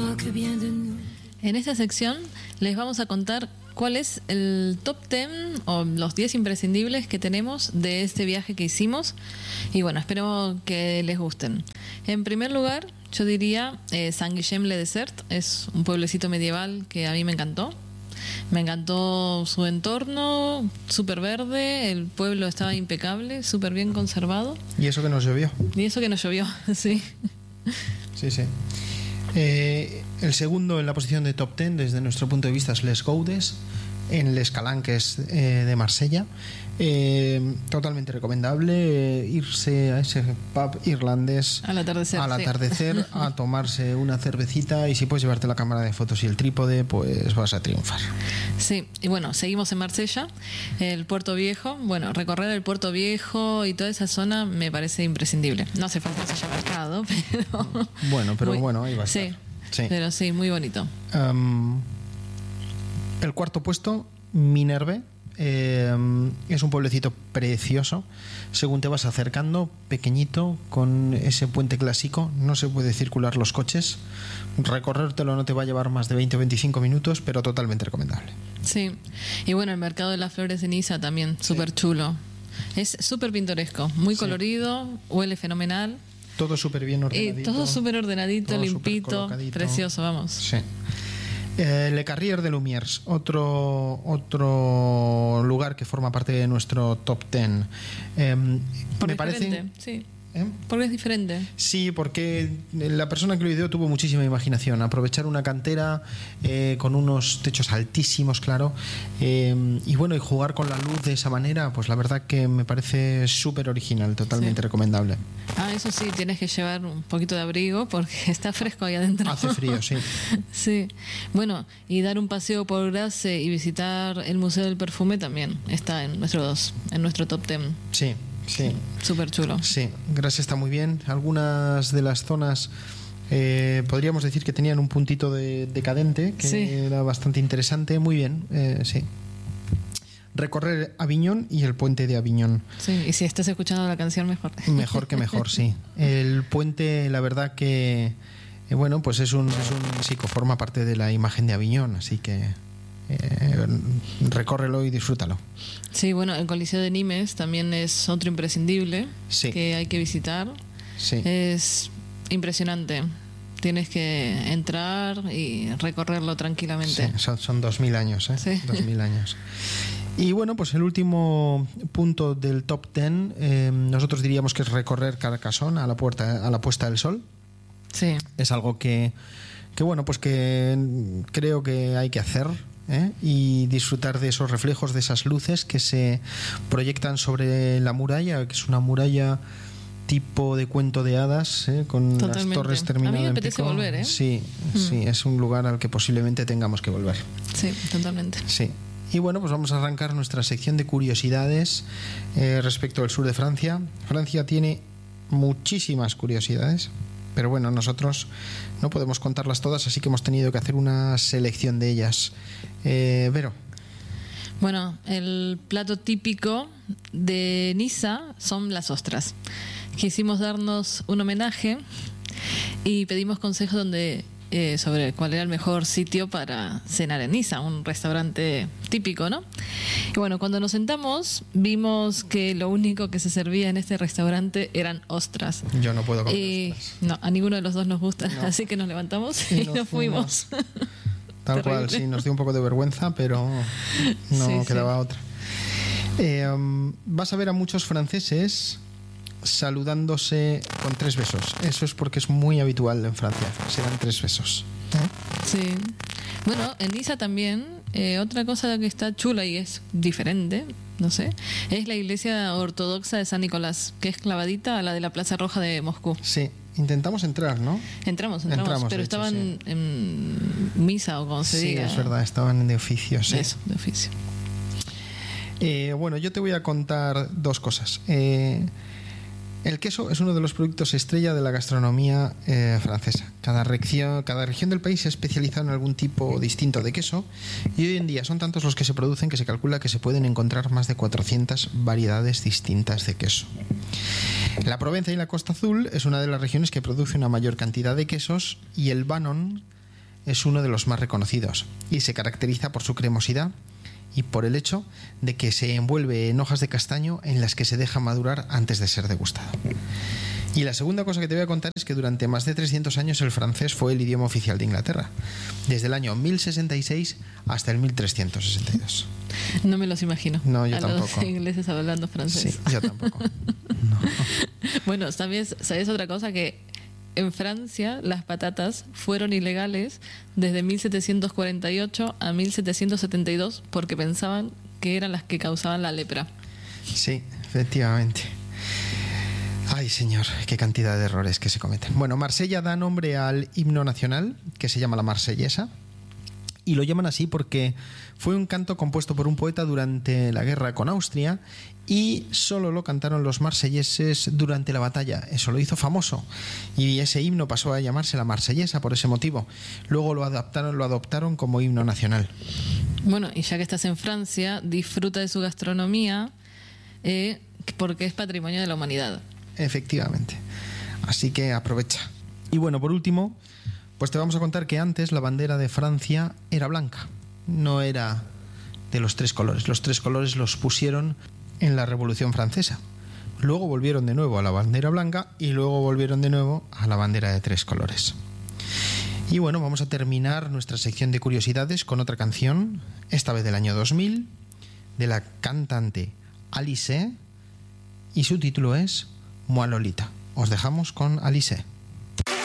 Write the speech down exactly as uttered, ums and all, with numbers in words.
moque bien de nous. En esta sección les vamos a contar cuál es el top diez o los diez imprescindibles que tenemos de este viaje que hicimos. Y bueno, espero que les gusten. En primer lugar, yo diría eh, Saint-Guilhem-le-Desert. Es un pueblecito medieval que a mí me encantó. Me encantó su entorno, súper verde, el pueblo estaba impecable, súper bien conservado. Y eso que nos llovió. Y eso que nos llovió, sí. Sí, sí. Eh, el segundo en la posición de top diez desde nuestro punto de vista es Les Gaudes, en Les Calanques, que es eh, de Marsella. Eh, totalmente recomendable eh, irse a ese pub irlandés al atardecer, al sí. atardecer a tomarse una cervecita, y si puedes llevarte la cámara de fotos y el trípode, pues vas a triunfar. Sí, y bueno, seguimos en Marsella, el Puerto Viejo. Bueno, recorrer el Puerto Viejo y toda esa zona me parece imprescindible. No hace falta que se haya marcado, pero... Bueno, pero muy, bueno, ahí va a estar. Sí, sí, pero sí, muy bonito. Um, el cuarto puesto, Minerve. Eh, es un pueblecito precioso. Según te vas acercando, pequeñito, con ese puente clásico, no se puede circular los coches. Recorrértelo no te va a llevar más de veinte o veinticinco minutos, pero totalmente recomendable. Sí, y bueno, el mercado de las flores de Niza también, súper sí. chulo. Es súper pintoresco, muy sí. colorido, huele fenomenal. Todo súper bien ordenadito. Y todo súper ordenadito, todo limpito, precioso, vamos. Sí. Eh, Le Carrier de Lumières, otro, otro lugar que forma parte de nuestro top diez. Eh, me parece. Sí. ¿Eh? Porque es diferente. Sí, porque la persona que lo ideó tuvo muchísima imaginación. Aprovechar una cantera eh, con unos techos altísimos, claro, eh, y bueno, y jugar con la luz de esa manera, pues la verdad que me parece súper original, totalmente sí. recomendable. Ah, eso sí, tienes que llevar un poquito de abrigo porque está fresco ahí adentro. Hace frío, sí. Sí. Bueno, y dar un paseo por Grasse y visitar el Museo del Perfume también está en nuestros, en nuestro top diez. Sí. Sí. Súper chulo. Sí, Grasse está muy bien. Algunas de las zonas eh, podríamos decir que tenían un puntito de decadente, que sí. era bastante interesante. Muy bien, eh, sí. Recorrer Aviñón y el puente de Aviñón. Sí, y si estás escuchando la canción, mejor. Mejor que mejor, sí. El puente, la verdad que, eh, bueno, pues es un, es un sí, que forma parte de la imagen de Aviñón, así que... Eh, recórrelo y disfrútalo. Sí, bueno, el Coliseo de Nimes también es otro imprescindible sí. que hay que visitar. Sí. Es impresionante. Tienes que entrar y recorrerlo tranquilamente. Sí, son, son dos mil años, ¿eh? Sí. Dos mil años. Y bueno, pues el último punto del top diez, eh, nosotros diríamos que es recorrer Carcassonne a la puerta, a la puesta del sol. Sí. Es algo que, que bueno, pues que creo que hay que hacer. ¿Eh? Y disfrutar de esos reflejos, de esas luces que se proyectan sobre la muralla, que es una muralla tipo de cuento de hadas, ¿eh? Con totalmente. Las torres terminadas en pico. A mí me apetece volver, ¿eh? Sí, mm. sí, es un lugar al que posiblemente tengamos que volver. Sí, totalmente. Sí. Y bueno, pues vamos a arrancar nuestra sección de curiosidades eh, respecto al sur de Francia. Francia tiene muchísimas curiosidades, pero bueno, nosotros no podemos contarlas todas, así que hemos tenido que hacer una selección de ellas. Eh, Vero. Bueno, el plato típico de Niza son las ostras. Quisimos darnos un homenaje y pedimos consejos donde, eh, sobre cuál era el mejor sitio para cenar en Niza, un restaurante típico, ¿no? Y bueno, cuando nos sentamos vimos que lo único que se servía en este restaurante eran ostras. Yo no puedo comer y, ostras. No, a ninguno de los dos nos gusta, no. Así que nos levantamos y, y nos, nos fuimos. fuimos. Tal cual, sí, nos dio un poco de vergüenza, pero no sí, quedaba sí. otra. Eh, um, vas a ver a muchos franceses saludándose con tres besos. Eso es porque es muy habitual en Francia. Se dan tres besos. ¿Eh? Sí. Bueno, en Niza también, eh, otra cosa que está chula y es diferente, no sé, es la iglesia ortodoxa de San Nicolás, que es clavadita a la de la Plaza Roja de Moscú. Sí. Intentamos entrar, ¿no? Entramos, entramos, entramos pero hecho, estaban sí. en misa o como se sí, diga. Sí, es verdad, estaban de oficio, sí. Eso, de oficio. Eh, bueno, yo te voy a contar dos cosas. Eh, el queso es uno de los productos estrella de la gastronomía eh, francesa. Cada región, cada región del país se especializa en algún tipo distinto de queso y hoy en día son tantos los que se producen que se calcula que se pueden encontrar más de cuatrocientas variedades distintas de queso. La Provenza y la Costa Azul es una de las regiones que produce una mayor cantidad de quesos y el Banon es uno de los más reconocidos y se caracteriza por su cremosidad y por el hecho de que se envuelve en hojas de castaño en las que se deja madurar antes de ser degustado. Y la segunda cosa que te voy a contar es que durante más de trescientos años el francés fue el idioma oficial de Inglaterra, desde el año mil sesenta y seis hasta el mil trescientos sesenta y dos. No me los imagino. No, yo a tampoco. Los ingleses hablando francés. Sí, yo tampoco. No. Bueno, ¿sabes, ¿sabes otra cosa? Que en Francia las patatas fueron ilegales desde mil setecientos cuarenta y ocho a mil setecientos setenta y dos porque pensaban que eran las que causaban la lepra. Sí, efectivamente. Ay, señor, qué cantidad de errores que se cometen. Bueno, Marsella da nombre al himno nacional, que se llama la Marsellesa, y lo llaman así porque fue un canto compuesto por un poeta durante la guerra con Austria y solo lo cantaron los marselleses durante la batalla. Eso lo hizo famoso y ese himno pasó a llamarse la Marsellesa por ese motivo. Luego lo adaptaron, lo adoptaron como himno nacional. Bueno, y ya que estás en Francia, disfruta de su gastronomía eh, porque es patrimonio de la humanidad. Efectivamente. Así que aprovecha. Y bueno, por último, pues te vamos a contar que antes la bandera de Francia era blanca. No era de los tres colores. Los tres colores los pusieron en la Revolución Francesa. Luego volvieron de nuevo a la bandera blanca y luego volvieron de nuevo a la bandera de tres colores. Y bueno, vamos a terminar nuestra sección de curiosidades con otra canción, esta vez del año dos mil, de la cantante Alizée, y su título es Moi Lolita. Os dejamos con Alizée.